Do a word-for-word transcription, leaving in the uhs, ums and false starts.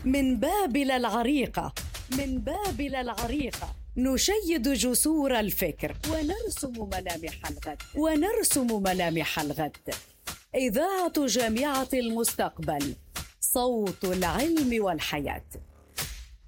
من بابل العريقة، من بابل العريقة نشيد جسور الفكر ونرسم ملامح الغد، ونرسم ملامح الغد. إذاعة جامعة المستقبل، صوت العلم والحياة.